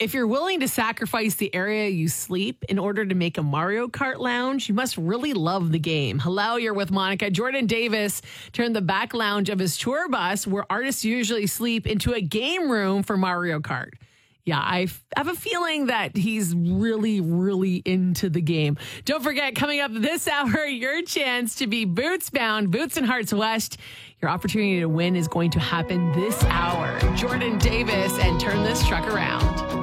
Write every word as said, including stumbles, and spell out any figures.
If you're willing to sacrifice the area you sleep in order to make a Mario Kart lounge, you must really love the game. Hello, you're with Monica. Jordan Davis turned the back lounge of his tour bus, where artists usually sleep, into a game room for Mario Kart. Yeah, I f- have a feeling that he's really, really into the game. Don't forget, coming up this hour, your chance to be Boots bound, Boots and Hearts West. Your opportunity to win is going to happen this hour. Jordan Davis and Turn This Truck Around.